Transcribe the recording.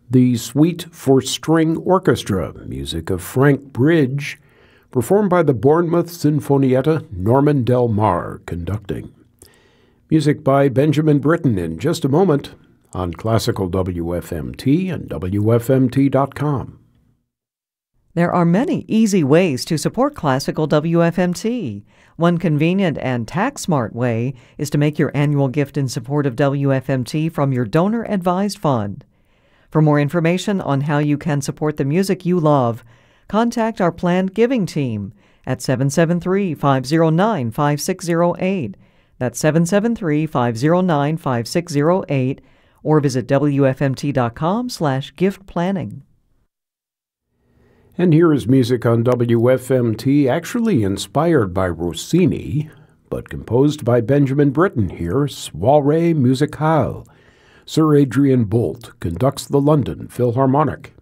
The Suite for String Orchestra, music of Frank Bridge, performed by the Bournemouth Sinfonietta, Norman Del Mar conducting. Music by Benjamin Britten in just a moment on Classical WFMT and WFMT.com. There are many easy ways to support Classical WFMT. One convenient and tax-smart way is to make your annual gift in support of WFMT from your donor-advised fund. For more information on how you can support the music you love, contact our planned giving team at 773-509-5608. That's 773-509-5608, or visit WFMT.com/gift planning. And here is music on WFMT, actually inspired by Rossini, but composed by Benjamin Britten here, Soirée Musicale. Sir Adrian Boult conducts the London Philharmonic.